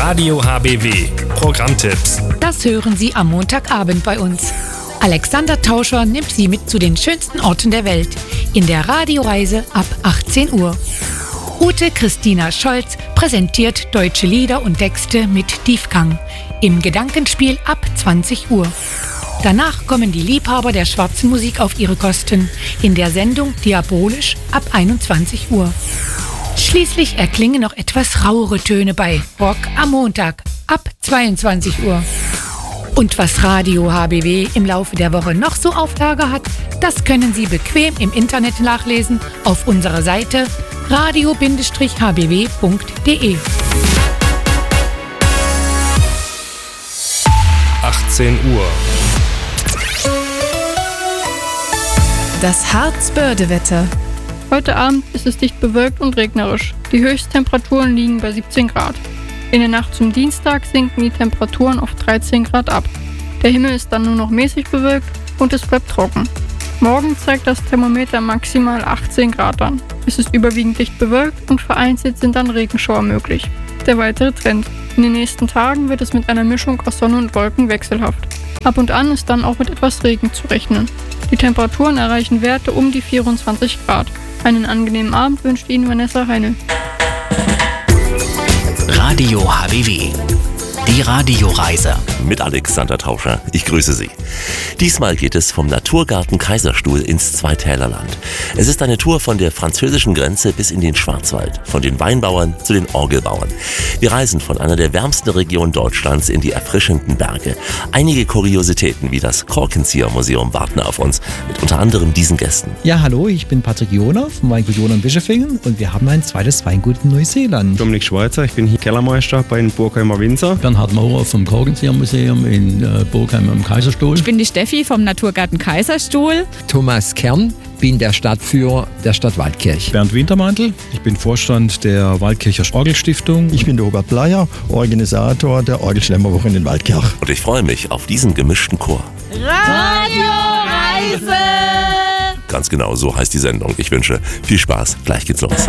Radio HBW. Programmtipps. Das hören Sie am Montagabend bei uns. Alexander Tauscher nimmt Sie mit zu den schönsten Orten der Welt in der Radioreise ab 18 Uhr. Ute Christina Scholz präsentiert deutsche Lieder und Texte mit Tiefgang im Gedankenspiel ab 20 Uhr. Danach kommen die Liebhaber der schwarzen Musik auf ihre Kosten in der Sendung Diabolisch ab 21 Uhr. Schließlich erklingen noch etwas rauere Töne bei Rock am Montag ab 22 Uhr. Und was Radio HBW im Laufe der Woche noch so auf Lager hat, das können Sie bequem im Internet nachlesen auf unserer Seite radio-hbw.de. 18 Uhr. Das Harzbörde-Wetter. Heute Abend ist es dicht bewölkt und regnerisch. Die Höchsttemperaturen liegen bei 17 Grad. In der Nacht zum Dienstag sinken die Temperaturen auf 13 Grad ab. Der Himmel ist dann nur noch mäßig bewölkt und es bleibt trocken. Morgen zeigt das Thermometer maximal 18 Grad an. Es ist überwiegend dicht bewölkt und vereinzelt sind dann Regenschauer möglich. Der weitere Trend. In den nächsten Tagen wird es mit einer Mischung aus Sonne und Wolken wechselhaft. Ab und an ist dann auch mit etwas Regen zu rechnen. Die Temperaturen erreichen Werte um die 24 Grad. Einen angenehmen Abend wünscht Ihnen Vanessa Heinl. Radio HBW. Die Radioreise. Mit Alexander Tauscher. Ich grüße Sie. Diesmal geht es vom Naturgarten Kaiserstuhl ins Zweitälerland. Es ist eine Tour von der französischen Grenze bis in den Schwarzwald, von den Weinbauern zu den Orgelbauern. Wir reisen von einer der wärmsten Regionen Deutschlands in die erfrischenden Berge. Einige Kuriositäten wie das Korkenzieher-Museum warten auf uns, mit unter anderem diesen Gästen. Ja, hallo, ich bin Patrick Joner vom Weingut Joner in Bischofingen und wir haben ein zweites Weingut in Neuseeland. Dominik Schweizer, ich bin hier Kellermeister bei den Burgheimer Winzer. Bernhard Maurer vom Korkenzieher-Museum in Burgheim am Kaiserstuhl. Ich bin die Steffi vom Naturgarten Kaiserstuhl. Thomas Kern, bin der Stadtführer der Stadt Waldkirch. Bernd Wintermantel, ich bin Vorstand der Waldkircher Orgelstiftung. Ich bin der Robert Bleier, Organisator der Orgelschlemmerwoche in den Waldkirch. Und ich freue mich auf diesen gemischten Chor. Radioreise! Ganz genau, so heißt die Sendung. Ich wünsche viel Spaß. Gleich geht's los.